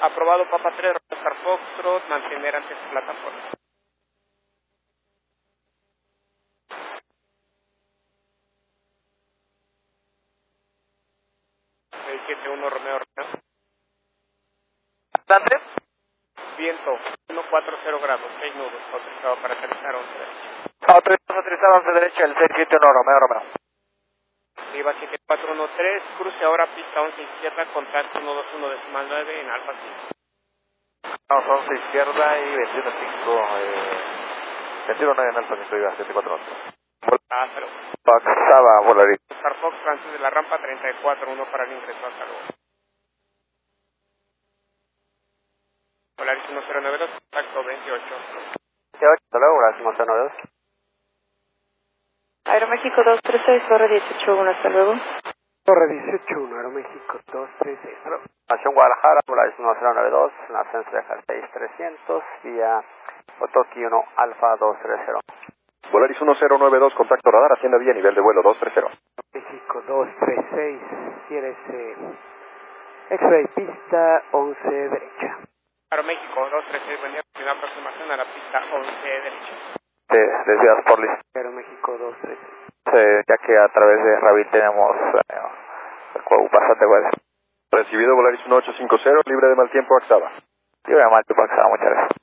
Aprobado Papa 3, Oscar Foxtrot, mantener ante su plataforma. 671 Romeo Romeo. ¿Antes? Viento, 140 grados, 6 nudos, autorizado para aterrizar 11 derecha. Autorizado a aterrizar 11 derecha, el 671 Romeo Romeo. Viva 7413, cruce ahora pista 11 izquierda, contacto 121 decimal 9 en Alfa 5. Vamos, 11 izquierda y 21.5, 21.9 en Alfa 5, Viva 7411. Hasta luego. Pasaba, Volaris. Oscar Fox, antes de la rampa 34-1 para el ingreso, hasta luego. Volaris 1092, contacto 28. Hasta luego, Volaris 1092. Aeroméxico 236, Torre 18-1, hasta luego. Torre 18-1, Aeroméxico 236. Nación Guadalajara, Volaris 1092, Nación Ceja 6300, vía Otoki 1 Alfa 230. Volaris 1092, contacto radar, hacienda vía nivel de vuelo 230. México 236, quieres X-ray pista 11 derecha. Aeroméxico 236, buen día, primera aproximación a la pista 11 derecha. Desde Asporlis. Aeroméxico 236. Ya que a través de Rabil tenemos bastante bueno. Recibido Volaris 1850, libre de mal tiempo, Axaba. Libre de mal tiempo, Axaba, muchas gracias.